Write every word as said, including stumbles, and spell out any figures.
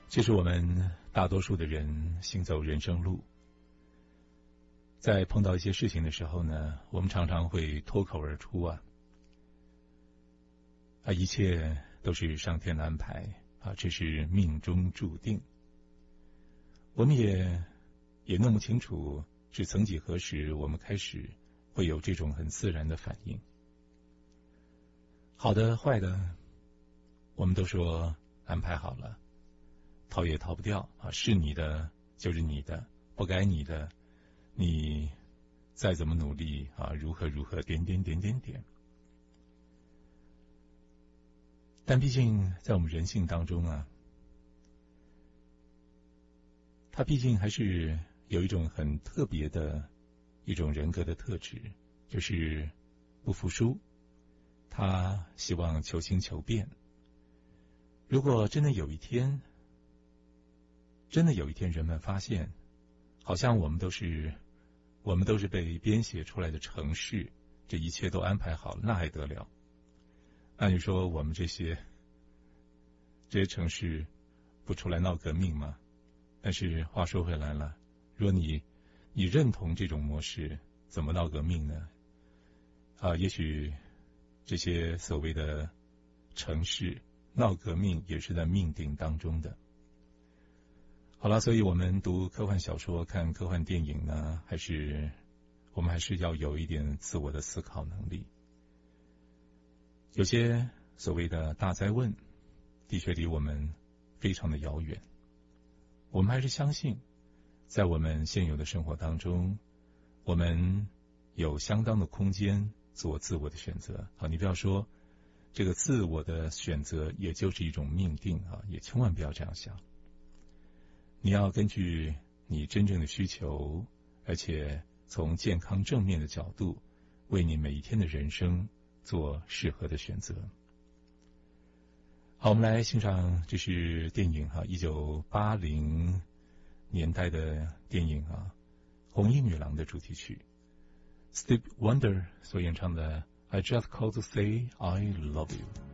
其实我们大多数的人行走人生路，在碰到一些事情的时候呢，我们常常会脱口而出啊，啊，一切都是上天的安排啊，这是命中注定。我们也也弄不清楚是曾几何时，我们开始会有这种很自然的反应。好的坏的，我们都说安排好了，逃也逃不掉啊，是你的就是你的，不该你的，你再怎么努力啊，如何如何，点点点点点。但毕竟在我们人性当中啊，它毕竟还是有一种很特别的一种人格的特质，就是不服输，他希望求新求变。如果真的有一天，真的有一天人们发现，好像我们都是我们都是被编写出来的程式，这一切都安排好了，那还得了？按理说我们这些这些程式不出来闹革命吗？但是话说回来了，如果你你认同这种模式，怎么闹革命呢？啊，也许这些所谓的程式闹革命也是在命定当中的。好了，所以我们读科幻小说、看科幻电影呢，还是我们还是要有一点自我的思考能力。有些所谓的大灾问，的确离我们非常的遥远。我们还是相信，在我们现有的生活当中，我们有相当的空间做自我的选择。好，你不要说这个自我的选择也就是一种命定啊，也千万不要这样想。你要根据你真正的需求，而且从健康正面的角度，为你每一天的人生做适合的选择。好，我们来欣赏，这是电影哈，一九八零年代的电影啊，《红衣女郎》的主题曲 ，Stevie Wonder 所演唱的《I Just Called to Say I Love You》。